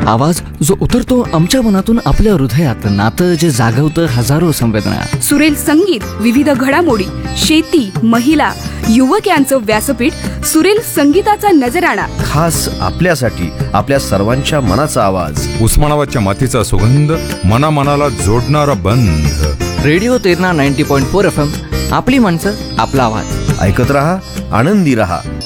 आवाज जो उतरतो आमच्या मनातून आपल्या हृदयात, नातं जे जागवतं हजारो संवेदना. सुरेल संगीत, विविध घडामोडी, शेती, महिला, युवक यांचं व्यासपीठ. सुरेल संगीताचा नजराणा खास आपल्यासाठी, आपल्या सर्वांच्या मनाचा आवाज. उस्मानाबादच्या मातीचा सुगंध, मनाला जोडणारा बंध. Radio Terna 90.4 FM. आपली माणसं, आपला आवाज. ऐकत रहा, आनंदी रहा.